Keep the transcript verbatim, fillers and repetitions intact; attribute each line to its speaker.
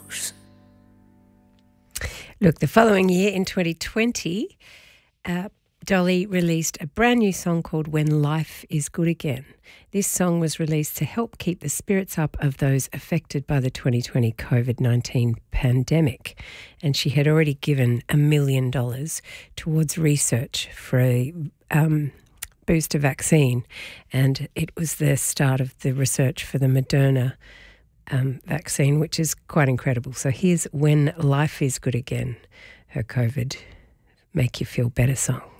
Speaker 1: Beatles. Look, the following year in twenty twenty, uh, Dolly released a brand new song called When Life Is Good Again. This song was released to help keep the spirits up of those affected by the twenty twenty COVID nineteen pandemic. And she had already given a million dollars towards research for a um, booster vaccine. And it was the start of the research for the Moderna um, vaccine, which is quite incredible. So here's When Life Is Good Again, her COVID Make You Feel Better song.